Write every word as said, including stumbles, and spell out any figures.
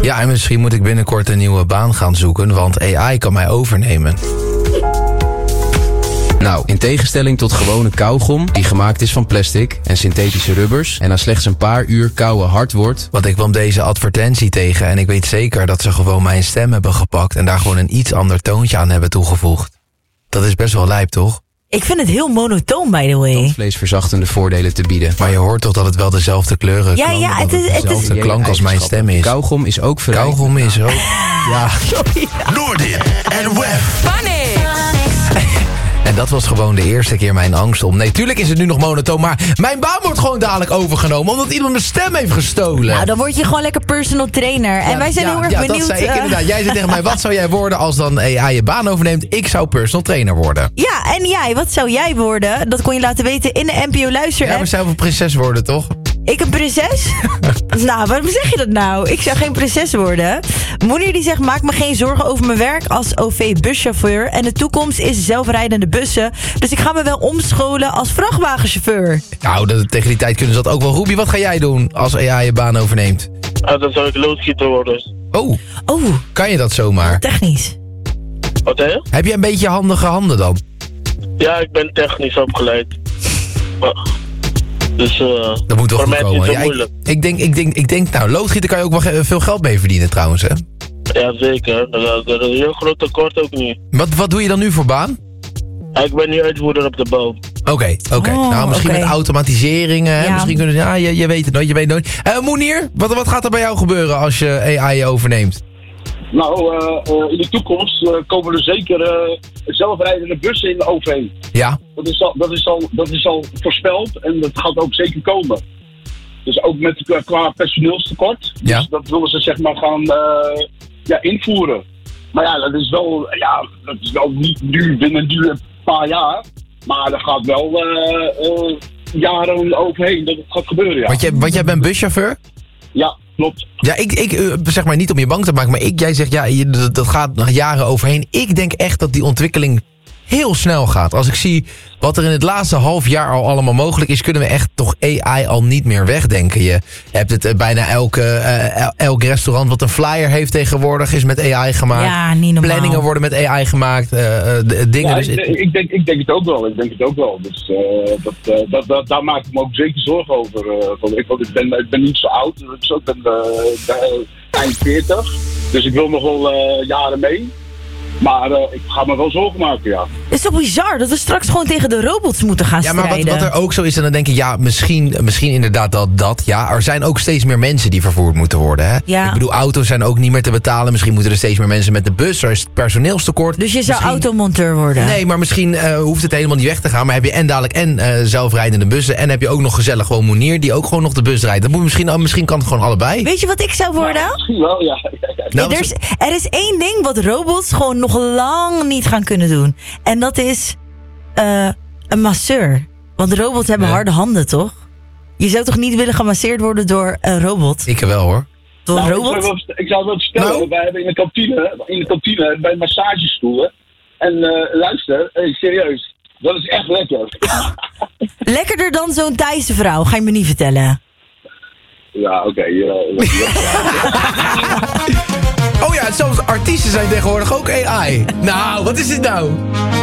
Ja, en misschien moet ik binnenkort een nieuwe baan gaan zoeken, want A I kan mij overnemen. Nou, in tegenstelling tot gewone kauwgom, die gemaakt is van plastic en synthetische rubbers en na slechts een paar uur kauwen hard wordt. Want ik kwam deze advertentie tegen en ik weet zeker dat ze gewoon mijn stem hebben gepakt en daar gewoon een iets ander toontje aan hebben toegevoegd. Dat is best wel lijp, toch? Ik vind het heel monotoon, by the way. Vleesverzachtende voordelen te bieden. Maar je hoort toch dat het wel dezelfde kleuren Ja, ja, het is... Het is dezelfde klank als mijn stem is. Kauwgom is ook verrijkt. Kauwgom is ook... Ja. Sorry. Noordin en Wef. En dat was gewoon de eerste keer mijn angst om. Nee, tuurlijk is het nu nog monotoon, maar mijn baan wordt gewoon dadelijk overgenomen omdat iemand mijn stem heeft gestolen. Nou, dan word je gewoon lekker personal trainer. En Ja, wij zijn ja, heel erg ja, benieuwd. dat zei ik uh, inderdaad. Jij zei tegen mij, wat zou jij worden als dan A I je baan overneemt? Ik zou personal trainer worden. Ja, en jij, wat zou jij worden? Dat kon je laten weten in de N P O Luister Ja, app. maar zou wel prinses worden, toch? Ik een prinses? Nou, waarom zeg je dat nou? Ik zou geen prinses worden. Moeder die zegt, maak me geen zorgen over mijn werk als O V-buschauffeur. En de toekomst is zelfrijdende bussen. Dus ik ga me wel omscholen als vrachtwagenchauffeur. Nou, dat, tegen die tijd kunnen ze dat ook wel. Ruby, wat ga jij doen als A I je baan overneemt? Ah, dan zou ik loodgieter worden. Oh, Oh, kan je dat zomaar? technisch. Wat hè? Heb je een beetje handige handen dan? Ja, ik ben technisch opgeleid. Maar, dus eh Dat moet wel voor goed mij is het komen. niet zo Ja, ik, moeilijk. ik, denk, ik, denk, ik denk, nou, loodgieter kan je ook wel ge- veel geld mee verdienen trouwens, hè? Ja, zeker. Dat, dat is een heel groot tekort ook niet. Wat, wat doe je dan nu voor baan? Ah, ik ben nu uitvoerder op de bouw. Oké, oké. Oh, nou, misschien oké. met automatisering, hè? Ja. Misschien kunnen ja, je, je weet het nooit, je weet het nooit. Eh Moenier, wat, wat gaat er bij jou gebeuren als je A I je overneemt? Nou, uh, uh, in de toekomst uh, komen er zeker uh, zelfrijdende bussen in de O V. Ja? Dat is, al, dat, is al, dat is al voorspeld en dat gaat ook zeker komen. Dus ook met, qua, qua personeelstekort. Ja. Dus dat willen ze zeg maar gaan uh, ja, invoeren. Maar ja, dat is wel, ja, dat is wel niet nu binnen nu een paar jaar. Maar er gaat wel uh, uh, jaren overheen dat het gaat gebeuren, ja. Want jij, want jij bent buschauffeur? Ja, klopt. Ja, ik, ik uh, zeg maar niet om je bang te maken, maar ik, jij zegt ja, je, dat, dat gaat nog jaren overheen. Ik denk echt dat die ontwikkeling heel snel gaat. Als ik zie wat er in het laatste half jaar al allemaal mogelijk is, kunnen we echt toch A I al niet meer wegdenken. Je hebt het uh, bijna elke, uh, elk restaurant wat een flyer heeft tegenwoordig is met A I gemaakt. Ja, niet normaal. Planningen worden met A I gemaakt. Uh, de, dingen. Ja, dus, ik, ik, denk, ik denk het ook wel. Ik denk het ook wel. Dus uh, dat, uh, dat, dat, daar maak ik me ook zeker zorgen over. Uh, want ik, want ik, ben, ik ben niet zo oud. Dus ik ben uh, eind veertig. Dus ik wil nog wel uh, jaren mee. Maar uh, ik ga me wel zorgen maken, ja. Het is toch bizar dat we straks gewoon tegen de robots moeten gaan Ja, maar wat, strijden. wat er ook zo is, en dan denk ik, ja, misschien, misschien inderdaad dat, dat. Ja, er zijn ook steeds meer mensen die vervoerd moeten worden, hè? Ja. Ik bedoel, auto's zijn ook niet meer te betalen. Misschien moeten er steeds meer mensen met de bus. Er is personeelstekort. Dus je zou Misschien- automonteur worden? Nee, maar misschien uh, hoeft het helemaal niet weg te gaan. Maar heb je en dadelijk en uh, zelfrijdende bussen. En heb je ook nog gezellig gewoon Moenier die ook gewoon nog de bus rijdt. Dat moet misschien, uh, misschien kan het gewoon allebei. Weet je wat ik zou worden? Misschien wel, ja. ja, ja. Nou, Nee, er, is, er is één ding wat robots gewoon nog lang niet gaan kunnen doen. En dat is uh, een masseur. Want robots hebben Ja. harde handen, toch? Je zou toch niet willen gemasseerd worden door een robot? Ik wel hoor. Door een Nou, ik, zou robot? wel, ik zou wel vertellen, Nou? wij hebben in de kantine, in de kantine bij massagestoelen. En uh, luister, hey, serieus, dat is echt lekker. Lekkerder dan zo'n Thaise vrouw, ga je me niet vertellen. Ja, oké. Okay, uh, Oh ja, zelfs artiesten zijn tegenwoordig ook A I. Nou, wat is dit nou?